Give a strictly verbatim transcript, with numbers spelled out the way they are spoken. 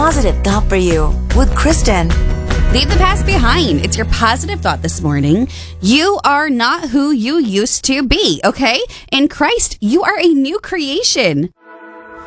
positive thought for you with Kristen. Leave the past behind. It's your positive thought this morning. You are not who you used to be, okay? In Christ, you are a new creation.